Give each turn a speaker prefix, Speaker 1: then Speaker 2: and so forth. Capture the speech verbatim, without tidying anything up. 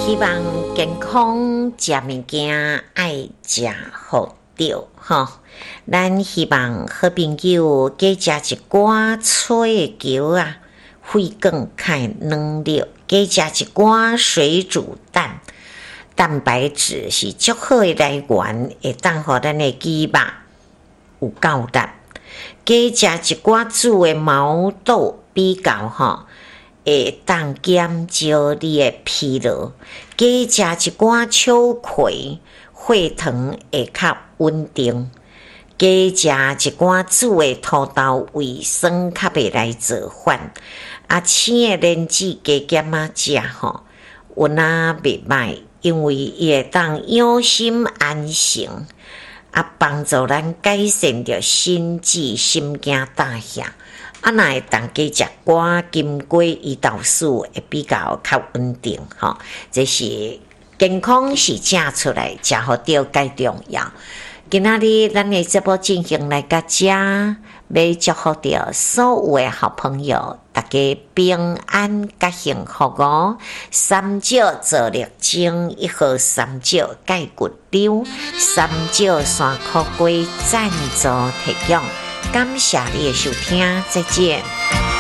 Speaker 1: 希望健康食物件爱食好着吼。咱希望好朋友加食一寡脆的球啊，肺更开能力，加食一寡水煮蛋。蛋白质是足好的来源，会当互咱的肌肉有够力。加食一寡煮的毛豆比较吼，会当减少你的疲劳。加食一寡秋葵，血糖会较稳定。加食一寡煮的土豆，胃酸较袂来造反。啊，青的莲子加减啊食吼，有哪袂歹。因为伊会当养心安神，啊，帮助咱改善着心悸、心惊大吓。啊，若会当加食寡金瓜、胰岛素，会比较较稳定吼。这是健康是正出来，食好着介重要。今仔日咱的节目进行来到这，要祝福着所有的好朋友，大家平安甲幸福哦。三少做力精，一号三少盖骨溜，三少山苦龟赞助提供。感谢你的收听，再见。